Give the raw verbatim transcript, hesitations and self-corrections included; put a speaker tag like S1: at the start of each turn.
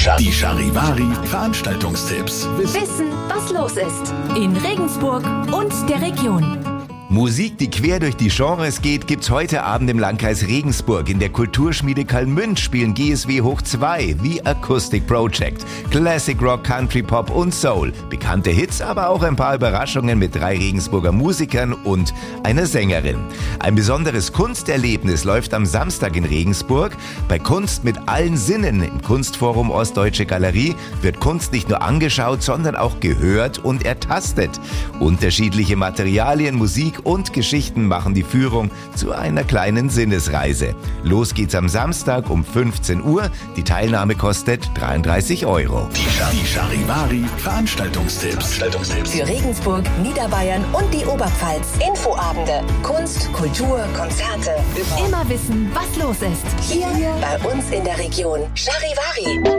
S1: Die Charivari Veranstaltungstipps.
S2: Wissen, was los ist in Regensburg und der Region.
S3: Musik, die quer durch die Genres geht, gibt's heute Abend im Landkreis Regensburg. In der Kulturschmiede Kalmünz spielen G S W hoch zwei, The Acoustic Project, Classic Rock, Country Pop und Soul. Bekannte Hits, aber auch ein paar Überraschungen mit drei Regensburger Musikern und einer Sängerin. Ein besonderes Kunsterlebnis läuft am Samstag in Regensburg. Bei Kunst mit allen Sinnen im Kunstforum Ostdeutsche Galerie wird Kunst nicht nur angeschaut, sondern auch gehört und ertastet. Unterschiedliche Materialien, Musik und Geschichten machen die Führung zu einer kleinen Sinnesreise. Los geht's am Samstag um fünfzehn Uhr. Die Teilnahme kostet dreiunddreißig Euro.
S1: Die Charivari Veranstaltungstipps.
S2: Für Regensburg, Niederbayern und die Oberpfalz. Infoabende, Kunst, Kultur, Konzerte. Immer wissen, was los ist. Hier bei uns in der Region. Charivari.